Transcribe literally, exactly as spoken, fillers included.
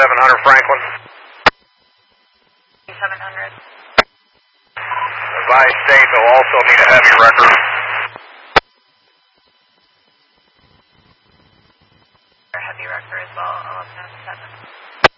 seven hundred Franklin. seven hundred. Advise state they'll also need a heavy record. Heavy record as well, eleven oh seven.